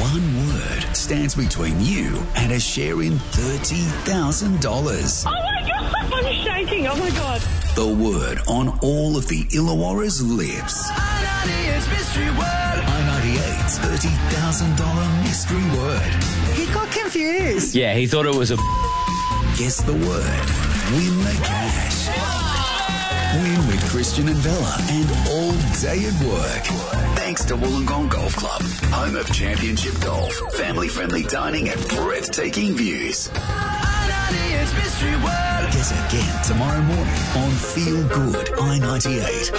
one word stands between you and a share in $30,000. Oh my God, I'm shaking. Oh my God. The word on all of the Illawarra's lips. I-98's mystery word. I-98's $30,000 mystery word. He got confused. Yeah, he thought it was a... Guess the word. Win the cash. Win with Christian and Bella and all day at work. Thanks to Wollongong Golf Club, home of championship golf, family-friendly dining and breathtaking views. I-98's mystery word. Guess again tomorrow morning on Feel Good I-98.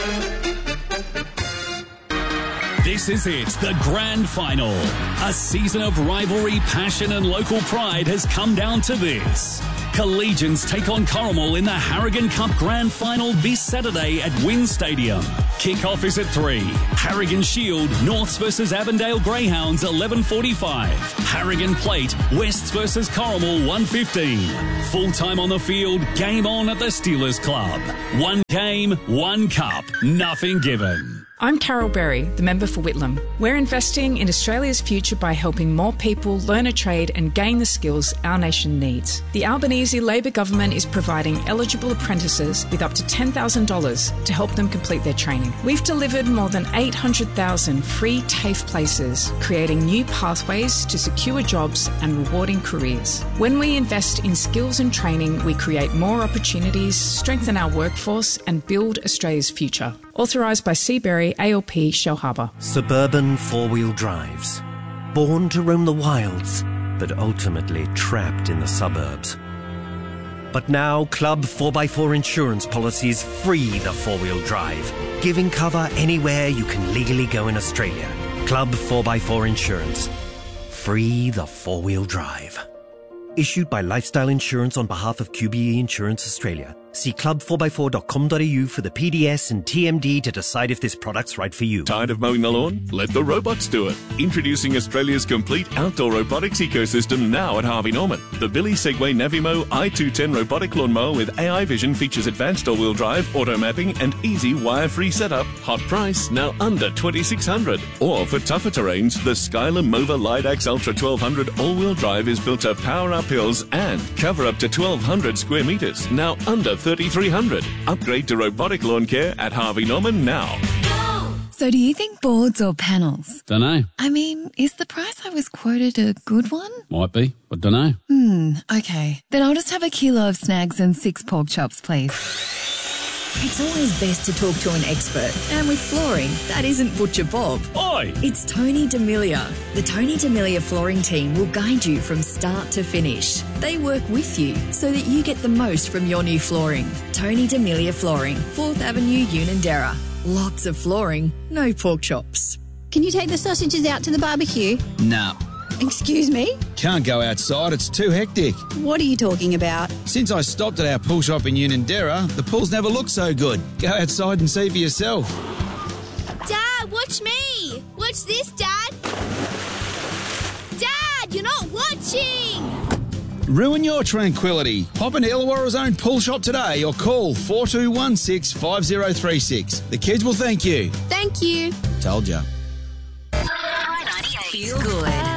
This is it, the grand final. A season of rivalry, passion and local pride has come down to this. Collegians take on Corrimal in the Harrigan Cup Grand Final this Saturday at Wynn Stadium. Kick-off is at 3. Harrigan Shield, Norths versus Avondale Greyhounds, 11:45. Harrigan Plate, Wests versus Corrimal, 1:15. Full-time on the field, game on at the Steelers Club. One game, one cup, nothing given. I'm Carol Berry, the member for Whitlam. We're investing in Australia's future by helping more people learn a trade and gain the skills our nation needs. The Albanese Labor government is providing eligible apprentices with up to $10,000 to help them complete their training. We've delivered more than 800,000 free TAFE places, creating new pathways to secure jobs and rewarding careers. When we invest in skills and training, we create more opportunities, strengthen our workforce and build Australia's future. Authorised by Seabury, ALP, Shellharbour. Suburban four-wheel drives. Born to roam the wilds, but ultimately trapped in the suburbs. But now Club 4x4 insurance policies free the four-wheel drive, giving cover anywhere you can legally go in Australia. Club 4x4 Insurance. Free the four-wheel drive. Issued by Lifestyle Insurance on behalf of QBE Insurance Australia. See club4x4.com.au for the PDS and TMD to decide if this product's right for you. Tired of mowing the lawn? Let the robots do it. Introducing Australia's complete outdoor robotics ecosystem now at Harvey Norman. The Billy Segway Navimo i210 robotic lawnmower with AI vision features advanced all-wheel drive, auto mapping and easy wire-free setup. Hot price, now under $2,600. Or for tougher terrains, the Skyler Mova Lidax Ultra 1200 all-wheel drive is built to power up hills and cover up to 1,200 square metres. Now under $3,300. Upgrade to robotic lawn care at Harvey Norman now. So do you think boards or panels? Dunno. I mean, is the price I was quoted a good one? Might be, but dunno. Okay. Then I'll just have a kilo of snags and 6 pork chops, please. It's always best to talk to an expert. And with flooring, that isn't Butcher Bob. Oi! It's Tony D'Amelia. The Tony D'Amelia flooring team will guide you from start to finish. They work with you so that you get the most from your new flooring. Tony D'Amelia Flooring, 4th Avenue, Unanderra. Lots of flooring, no pork chops. Can you take the sausages out to the barbecue? No. Excuse me? Can't go outside, it's too hectic. What are you talking about? Since I stopped at our pool shop in Unanderra, the pools never look so good. Go outside and see for yourself. Dad, watch me! Watch this, Dad! Dad, you're not watching! Ruin your tranquility. Pop into Illawarra's own pool shop today or call 4216 5036. The kids will thank you. Thank you. Told ya. Feel good.